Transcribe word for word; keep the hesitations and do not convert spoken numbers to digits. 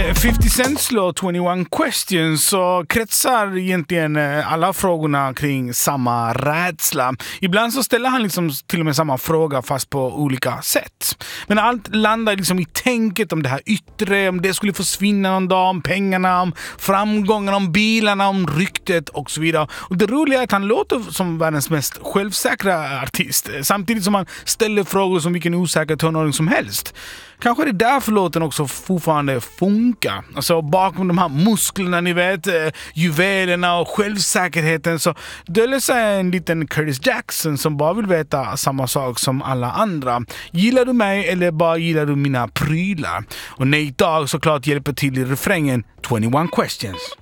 fifty Cents låt twenty-one questions så kretsar egentligen alla frågorna kring samma rädsla. Ibland så ställer han liksom till och med samma fråga fast på olika sätt. Men allt landar liksom i tänket om det här yttre, om det skulle försvinna någon dag, om pengarna, om framgången, om bilarna, om ryktet och så vidare. Och det roliga är att han låter som världens mest självsäkra artist samtidigt som han ställer frågor som vilken osäker tonåring som helst. Kanske är det därför låten också fortfarande funkar. Alltså bakom de här musklerna, ni vet, juvelerna och självsäkerheten så döljer sig en liten Curtis Jackson som bara vill veta samma sak som alla andra. Gillar du mig eller bara gillar du mina prylar? Och Nate Dogg såklart hjälper till i refrängen twenty-one questions.